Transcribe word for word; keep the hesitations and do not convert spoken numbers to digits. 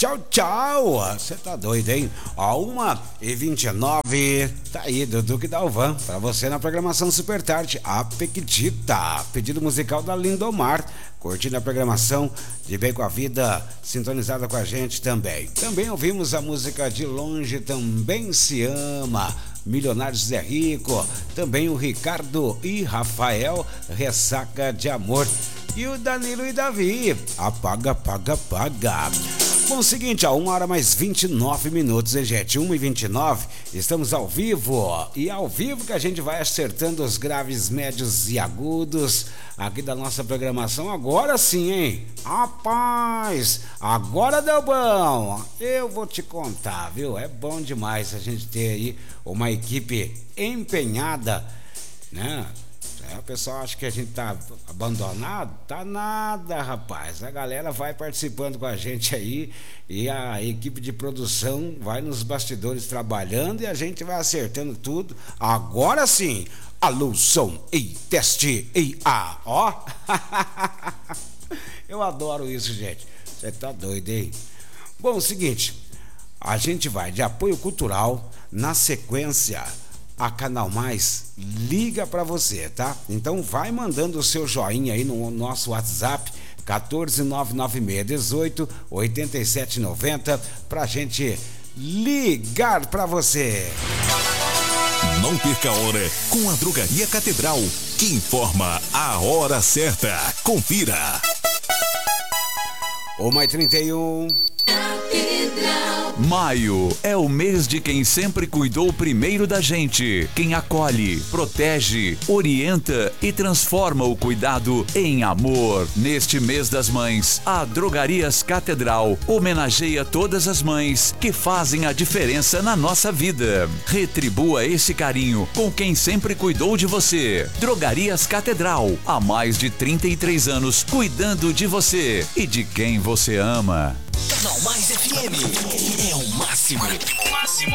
Tchau, tchau. Você tá doido, hein? Ó, uma e vinte e nove. Tá aí, Dudu que Dalvan. Pra você na programação Super Tarde. A Pequitita. Pedido musical da Lindomar. Curtindo a programação de Bem com a Vida. Sintonizada com a gente também. Também ouvimos a música De Longe Também Se Ama. Milionários Zé Rico. Também o Ricardo e Rafael. Ressaca de Amor. E o Danilo e Davi. Apaga, apaga, apaga. Bom, seguinte, ó, uma hora mais vinte e nove minutos, hein, gente? uma e vinte e nove, estamos ao vivo, e ao vivo que a gente vai acertando os graves, médios e agudos aqui da nossa programação. Agora sim, hein? Rapaz, agora deu bom. Eu vou te contar, viu? É bom demais a gente ter aí uma equipe empenhada, né? É, o pessoal acha que a gente tá abandonado, tá nada, rapaz. A galera vai participando com a gente aí e a equipe de produção vai nos bastidores trabalhando e a gente vai acertando tudo. Agora sim, alô, som, ei, teste, ei, ah, ó. Eu adoro isso, gente. Você tá doido, hein? Bom, é o seguinte, a gente vai de apoio cultural, na sequência a Canal Mais liga pra você, tá? Então vai mandando o seu joinha aí no nosso WhatsApp quatorze nove nove seis dezoito oitenta e sete noventa pra gente ligar pra você. Não perca a hora com a Drogaria Catedral, que informa a hora certa. Confira. uma e trinta e um. Maio é o mês de quem sempre cuidou primeiro da gente, quem acolhe, protege, orienta e transforma o cuidado em amor. Neste mês das mães, a Drogarias Catedral homenageia todas as mães que fazem a diferença na nossa vida. Retribua esse carinho com quem sempre cuidou de você. Drogarias Catedral, há mais de trinta e três anos cuidando de você e de quem você ama. Canal Mais F M é o máximo.